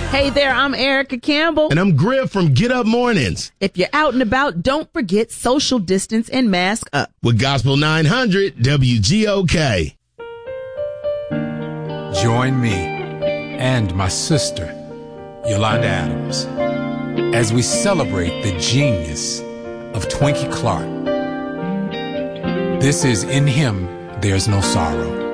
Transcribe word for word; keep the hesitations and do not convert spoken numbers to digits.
Hey there, I'm Erica Campbell. And I'm Griff from Get Up Mornings. If you're out and about, don't forget social distance and mask up. With Gospel nine hundred W G O K. Join me and my sister, Yolanda Adams, as we celebrate the genius of Twinkie Clark. This is In Him There's No Sorrow.